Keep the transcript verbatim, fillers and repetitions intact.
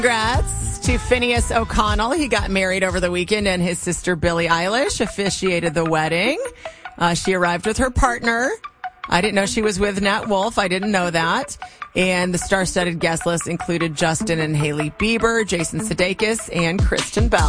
Congrats to Phineas O'Connell. He got married over the weekend, and his sister Billie Eilish officiated the wedding. Uh, she arrived with her partner. I didn't know she was with Nat Wolff. I didn't know that. And the star-studded guest list included Justin and Hailey Bieber, Jason Sudeikis, and Kristen Bell.